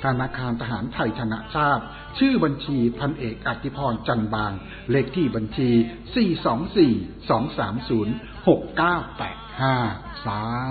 ธนาคารทหารไทยธนชาติชื่อบัญชีพันเอกอธิพรจันบางเลขที่บัญชี 424-230-6985 สา